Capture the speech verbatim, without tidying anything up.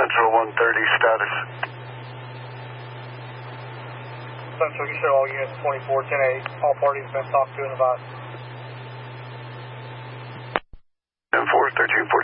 Central one thirty status. Central, you show all units twenty-four ten eight. All parties been talked to and advised. ten four, thirteen